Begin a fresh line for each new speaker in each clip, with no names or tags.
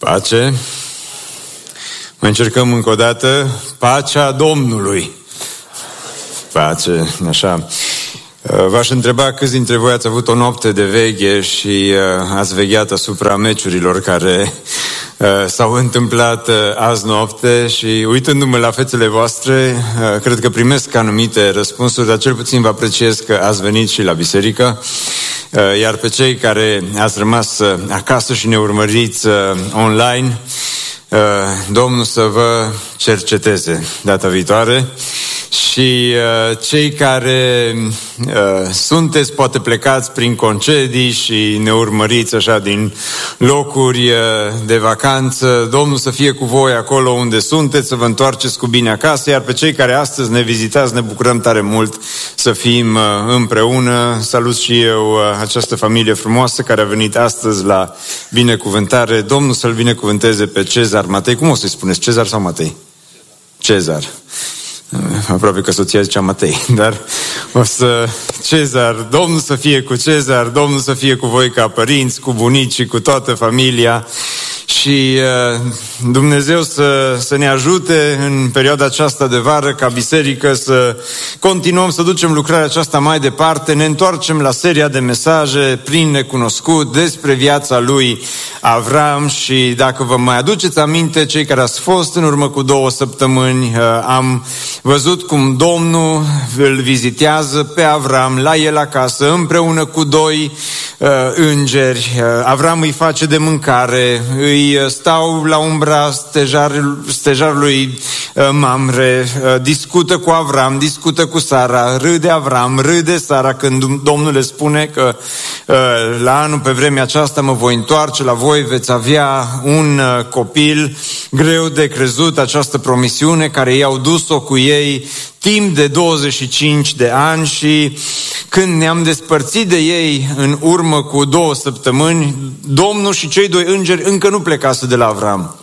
Pace. Mai încercăm încă o dată. Pacea Domnului. Pace, așa. V-aș întreba câți dintre voi ați avut o noapte de veche și ați vegheat asupra meciurilor care s-au întâmplat azi noapte și uitându-mă la fețele voastre, cred că primesc anumite răspunsuri, dar cel puțin vă apreciez că ați venit și la biserică. Iar pe cei care ați rămas acasă și ne urmăriți online, Domnul să vă cerceteze data viitoare. Și cei care sunteți poate plecați prin concedii și ne urmăriți așa din locuri de vacanță, Domnul să fie cu voi acolo unde sunteți, să vă întoarceți cu bine acasă, iar pe cei care astăzi ne vizitați, ne bucurăm tare mult să fim împreună. Salut și eu această familie frumoasă care a venit astăzi la binecuvântare. Domnul să-l binecuvânteze pe Cezar Matei. Cum o să-i spuneți? Cezar sau Matei? Cezar. Aproape că soția zicea Matei, dar o să... Cezar, Domnul să fie cu Cezar, Domnul să fie cu voi ca părinți, cu bunici, cu toată familia și Dumnezeu să ne ajute în perioada aceasta de vară ca biserică să continuăm să ducem lucrarea aceasta mai departe. Ne întoarcem la seria de mesaje prin necunoscut despre viața lui Avram și dacă vă mai aduceți aminte, cei care ați fost în urmă cu 2 săptămâni, am văzut cum Domnul îl vizitează pe Avram la el acasă împreună cu 2 îngeri. Avram îi face de mâncare, îi stau la umbra stejarului Mamre, discută cu Avram, discută cu Sara, râde Avram, râde Sara când Domnul le spune că la anul pe vremea aceasta mă voi întoarce la voi, veți avea un copil. Greu de crezut această promisiune care i-au dus-o cu ei timp de 25 de ani și când ne-am despărțit de ei în urmă cu 2 săptămâni, Domnul și cei 2 îngeri încă nu plecase de la Avram.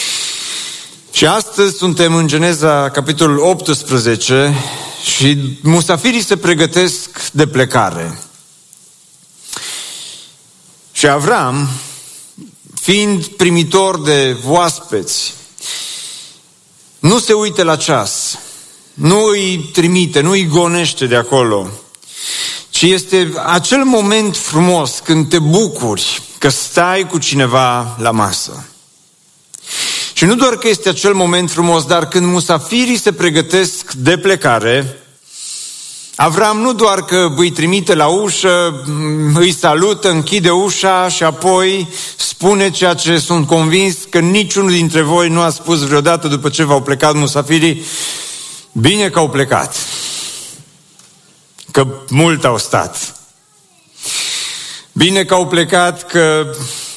Și astăzi suntem în Geneza, capitolul 18 și musafirii se pregătesc de plecare. Și Avram, fiind primitor de oaspeți, nu se uită la ceas, nu îi trimite, nu îi gonește de acolo, ci este acel moment frumos când te bucuri că stai cu cineva la masă. Și nu doar că este acel moment frumos, dar când musafirii se pregătesc de plecare, Avram nu doar că îi trimite la ușă, îi salută, închide ușa și apoi spune ceea ce sunt convins că niciunul dintre voi nu a spus vreodată după ce v-au plecat musafirii: bine că au plecat, că mult au stat. Bine că au plecat, că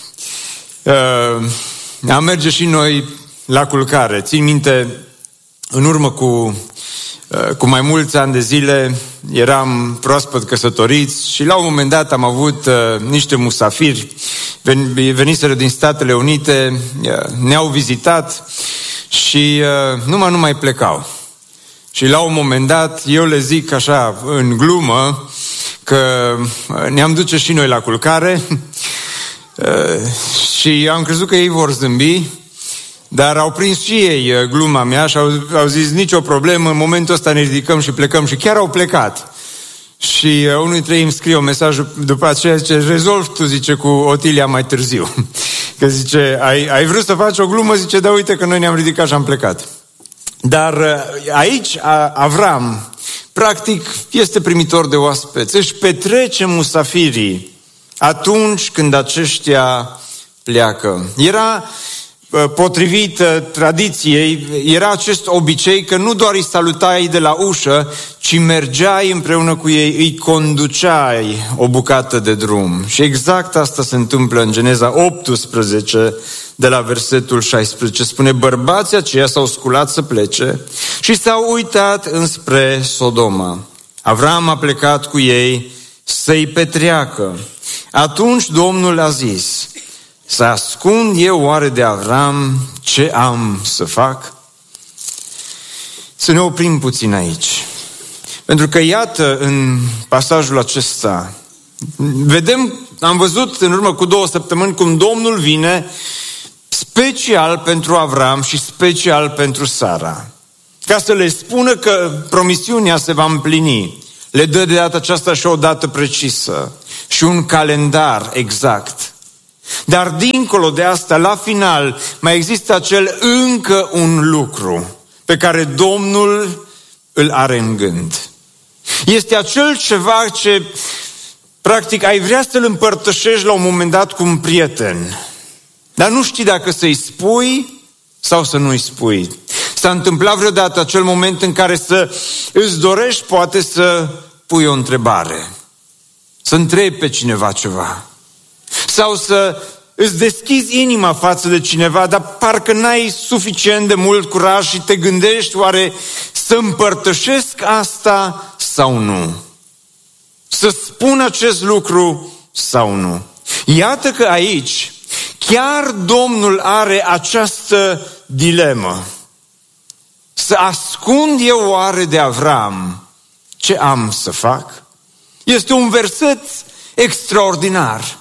am merge și noi la culcare. Țin minte, în urmă cu mai mulți ani de zile, eram proaspăt căsătoriți și la un moment dat am avut niște musafiri, veniseră din Statele Unite, ne-au vizitat și nu mai plecau. Și la un moment dat, eu le zic așa, în glumă, că ne-am duce și noi la culcare și am crezut că ei vor zâmbi, dar au prins și ei gluma mea și au zis: nicio problemă, în momentul ăsta ne ridicăm și plecăm. Și chiar au plecat. Și unul dintre ei îmi scrie un mesaj după aceea, zice: rezolv tu, zice, cu Otilia mai târziu. Că zice, ai vrut să faci o glumă? Zice, da, uite că noi ne-am ridicat și am plecat. Dar aici Avram, practic, este primitor de oaspeți. Își petrece musafirii atunci când aceștia pleacă. Era, potrivit tradiției, era acest obicei că nu doar îi salutai de la ușă, ci mergeai împreună cu ei, îi conduceai o bucată de drum. Și exact asta se întâmplă în Geneza 18, de la versetul 16. Spune: bărbații aceia s-au sculat să plece și s-au uitat înspre Sodoma. Avram a plecat cu ei să-i petreacă. Atunci Domnul a zis: să ascund eu oare de Avram ce am să fac? Să ne oprim puțin aici. Pentru că iată, în pasajul acesta, vedem, am văzut în urmă cu 2 săptămâni cum Domnul vine special pentru Avram și special pentru Sara, ca să le spună că promisiunea se va împlini. Le dă de data aceasta și o dată precisă și un calendar exact. Dar dincolo de asta, la final, mai există acel încă un lucru pe care Domnul îl are în gând. Este acel ceva ce, practic, ai vrea să-l împărtășești la un moment dat cu un prieten, dar nu știi dacă să-i spui sau să nu-i spui. S-a întâmplat vreodată acel moment în care să îți dorești, poate, să pui o întrebare, să întrebi pe cineva ceva, sau să îți deschizi inima față de cineva, dar parcă n-ai suficient de mult curaj și te gândești, oare să împărtășesc asta sau nu? Să spun acest lucru sau nu? Iată că aici chiar Domnul are această dilemă. Să ascund eu oare de Avram ce am să fac? Este un verset extraordinar.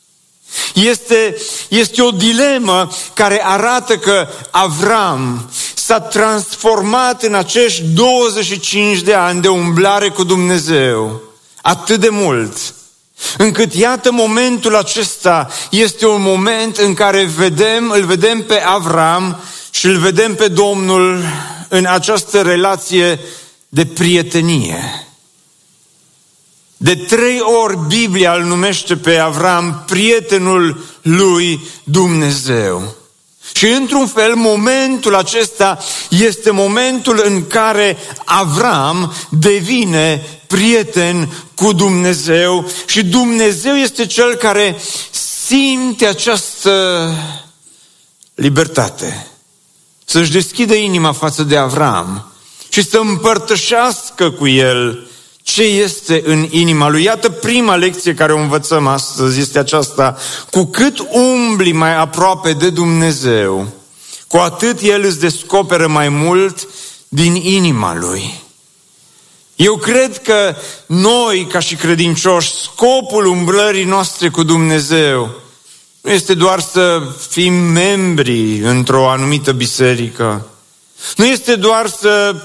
Este o dilemă care arată că Avram s-a transformat în acești 25 de ani de umblare cu Dumnezeu atât de mult, încât iată momentul acesta este un moment în care îl vedem pe Avram și îl vedem pe Domnul în această relație de prietenie. De 3 ori Biblia îl numește pe Avram prietenul lui Dumnezeu. Și într-un fel momentul acesta este momentul în care Avram devine prieten cu Dumnezeu și Dumnezeu este cel care simte această libertate. Să-și deschidă inima față de Avram și să împărtășească cu el ce este în inima lui. Iată prima lecție care o învățăm astăzi, este aceasta: cu cât umbli mai aproape de Dumnezeu, cu atât El îți descoperă mai mult din inima Lui. Eu cred că noi, ca și credincioși, scopul umblării noastre cu Dumnezeu nu este doar să fim membri într-o anumită biserică, nu este doar să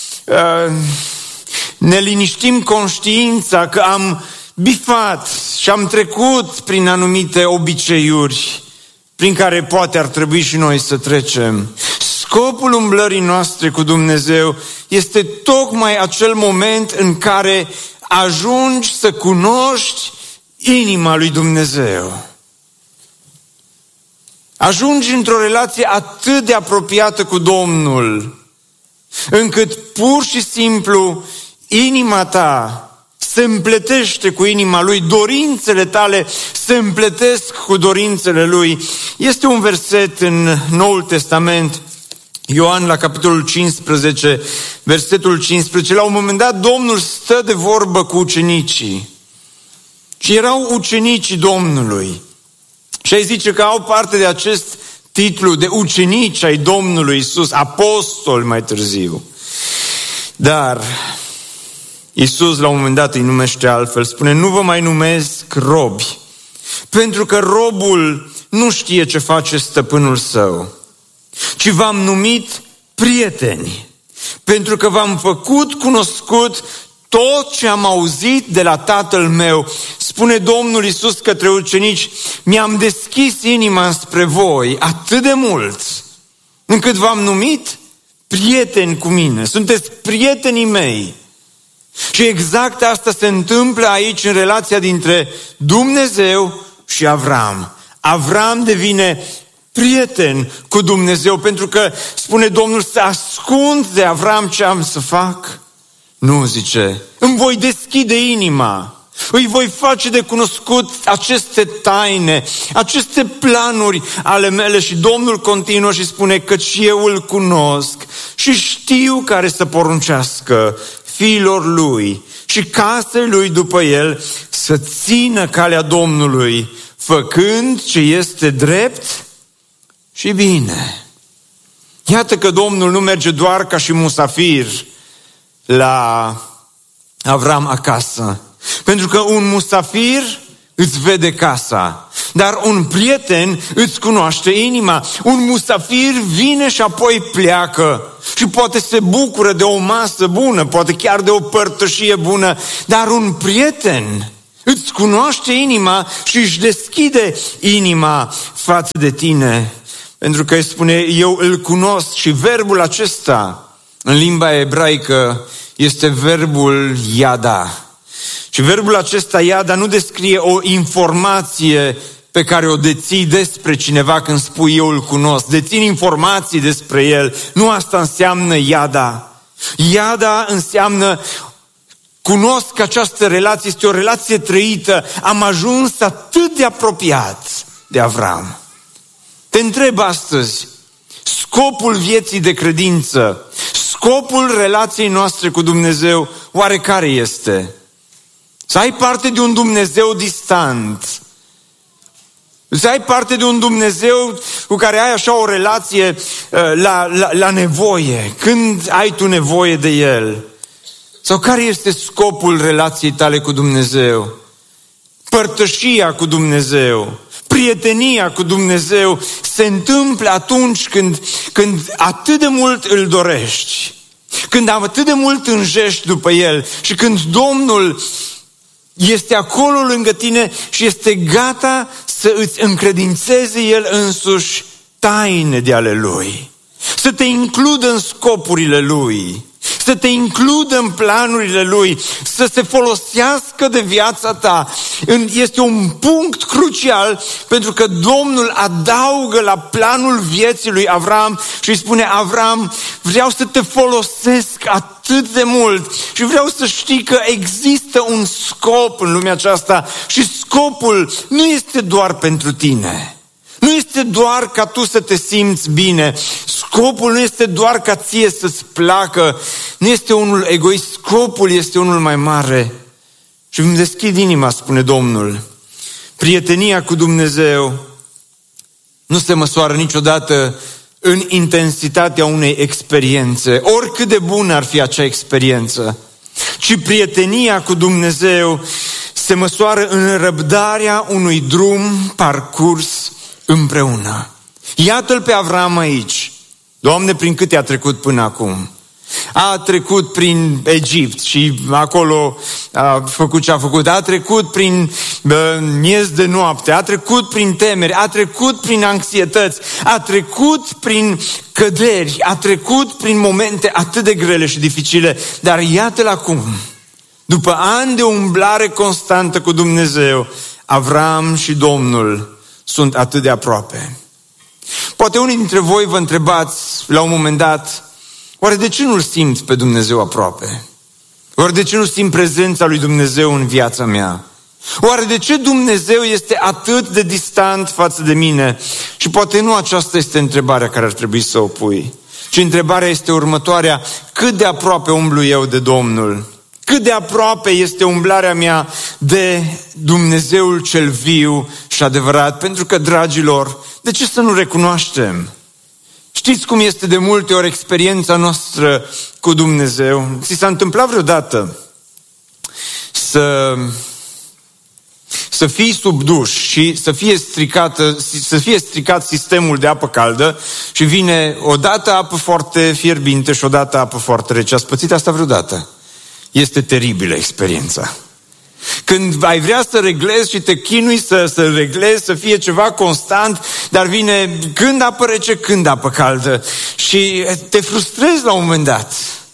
ne liniștim conștiința că am bifat și am trecut prin anumite obiceiuri prin care poate ar trebui și noi să trecem. Scopul umblării noastre cu Dumnezeu este tocmai acel moment în care ajungi să cunoști inima lui Dumnezeu. Ajungi într-o relație atât de apropiată cu Domnul, încât pur și simplu inima ta se împletește cu inima Lui, dorințele tale se împletesc cu dorințele Lui. Este un verset în Noul Testament, Ioan la capitolul 15, versetul 15. La un moment dat Domnul stă de vorbă cu ucenicii și erau ucenicii Domnului. Și ai zice că au parte de acest titlu de ucenici ai Domnului Iisus, apostoli mai târziu. Dar Iisus la un moment dat îi numește altfel, spune: nu vă mai numesc robi, pentru că robul nu știe ce face stăpânul său, ci v-am numit prieteni, pentru că v-am făcut cunoscut tot ce am auzit de la Tatăl meu. Spune Domnul Iisus către ucenici: mi-am deschis inima spre voi atât de mult, încât v-am numit prieteni cu mine. Sunteți prietenii mei. Și exact asta se întâmplă aici în relația dintre Dumnezeu și Avram. Avram devine prieten cu Dumnezeu, pentru că spune Domnul: să ascund de Avram ce am să fac? Nu, zice, îmi voi deschide inima, îi voi face de cunoscut aceste taine, aceste planuri ale mele. Și Domnul continuă și spune: căci eu îl cunosc și știu care să poruncească fiilor lui și casei lui după el să țină calea Domnului, făcând ce este drept și bine. Iată că Domnul nu merge doar ca și musafir la Avram acasă, pentru că un musafir îți vede casa. dar un prieten îți cunoaște inima. Un musafir vine și apoi pleacă și poate se bucură de o masă bună, poate chiar de o părtășie bună, dar un prieten îți cunoaște inima și își deschide inima față de tine. Pentru că îi spune, eu îl cunosc, și verbul acesta în limba ebraică este verbul yada. Și verbul acesta yada nu descrie o informație pe care o deții despre cineva când spui eu îl cunosc. Dețin informații despre el. Nu asta înseamnă yada. Yada înseamnă cunosc că această relație este o relație trăită. Am ajuns atât de apropiat de Avram. Te întreb astăzi, scopul vieții de credință, scopul relației noastre cu Dumnezeu, oare care este? Să ai parte de un Dumnezeu distant, să ai parte de un Dumnezeu cu care ai așa o relație la nevoie, când ai tu nevoie de El? Sau care este scopul relației tale cu Dumnezeu? Părtășia cu Dumnezeu, prietenia cu Dumnezeu se întâmplă atunci când atât de mult îl dorești, când atât de mult înjești după El și când Domnul este acolo lângă tine și este gata să îți încredințeze El însuși taine de ale Lui, să te includă în scopurile Lui, să te includă în planurile Lui, să se folosească de viața ta. Este un punct crucial, pentru că Domnul adaugă la planul vieții lui Avram și îi spune, Avram, vreau să te folosesc atât de mult și vreau să știi că există un scop în lumea aceasta și scopul nu este doar pentru tine. Nu este doar ca tu să te simți bine. Scopul nu este doar ca ție să-ți placă. Nu este unul egoist. Scopul este unul mai mare. Și îmi deschid inima, spune Domnul. Prietenia cu Dumnezeu nu se măsoară niciodată în intensitatea unei experiențe, oricât de bună ar fi acea experiență, ci prietenia cu Dumnezeu se măsoară în răbdarea unui drum parcurs împreună. Iată-l pe Avram aici. Doamne, prin câte a trecut până acum? A trecut prin Egipt și acolo a făcut ce a făcut. A trecut prin miez de noapte, a trecut prin temeri, a trecut prin anxietăți, a trecut prin căderi, a trecut prin momente atât de grele și dificile. Dar iată-l acum, după ani de umblare constantă cu Dumnezeu, Avram și Domnul sunt atât de aproape. Poate unii dintre voi vă întrebați la un moment dat, oare de ce nu-L simt pe Dumnezeu aproape? Oare de ce nu simt prezența lui Dumnezeu în viața mea? Oare de ce Dumnezeu este atât de distant față de mine? Și poate nu aceasta este întrebarea care ar trebui să o pui, ci întrebarea este următoarea: cât de aproape umblu eu de Domnul? Cât de aproape este umblarea mea de Dumnezeul cel viu și adevărat? Pentru că, dragilor, de ce să nu recunoaștem? Știți cum este de multe ori experiența noastră cu Dumnezeu? Ți s-a întâmplat vreodată să fii sub duș și să fie stricat sistemul de apă caldă și vine odată apă foarte fierbinte și odată apă foarte rece? Ați pățit asta vreodată? Este teribilă experiența. Când ai vrea să reglezi și te chinui să reglezi, să fie ceva constant, dar vine când apă rece, când apă caldă și te frustrezi la un moment dat.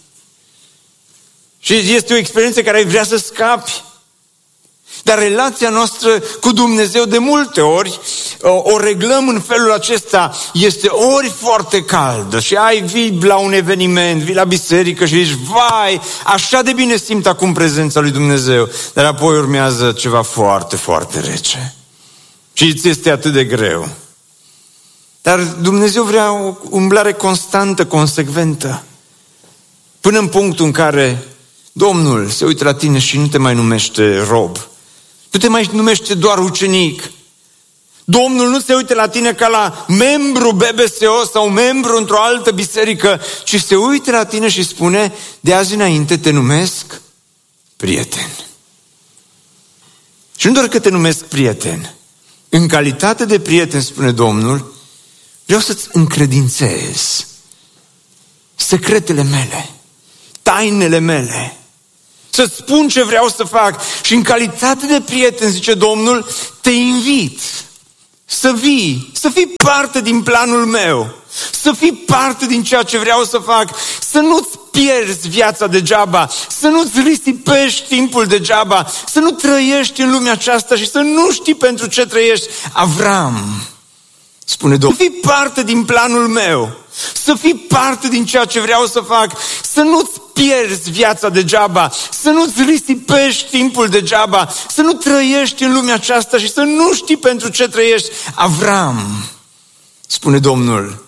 Și este o experiență care ai vrea să scapi. Dar relația noastră cu Dumnezeu de multe ori o reglăm în felul acesta. Este ori foarte caldă și vii la un eveniment, vii la biserică și zici, vai, așa de bine simt acum prezența lui Dumnezeu. Dar apoi urmează ceva foarte, foarte rece. Și ți este atât de greu. Dar Dumnezeu vrea o umblare constantă, consecventă. Până în punctul în care Domnul se uită la tine și nu te mai numește rob. Nu te mai numește doar ucenic. Domnul nu se uită la tine ca la membru BBSO sau membru într-o altă biserică, ci se uită la tine și spune, de azi înainte te numesc prieten. Și nu doar că te numesc prieten, În calitate de prieten, spune Domnul, vreau să-ți încredințez secretele mele, tainele mele, să-ți spun ce vreau să fac. Și în calitate de prieten, zice Domnul, te invit să vii, să fii parte din planul meu, să fii parte din ceea ce vreau să fac, să nu-ți pierzi viața degeaba, să nu-ți risipești timpul degeaba, să nu trăiești în lumea aceasta și să nu știi pentru ce trăiești. Avram, spune Domnul, să fii parte din planul meu, să fii parte din ceea ce vreau să fac, să nu-ți pierzi viața degeaba, să nu-ți risipești timpul degeaba, să nu trăiești în lumea aceasta și să nu știi pentru ce trăiești. Avram, spune Domnul,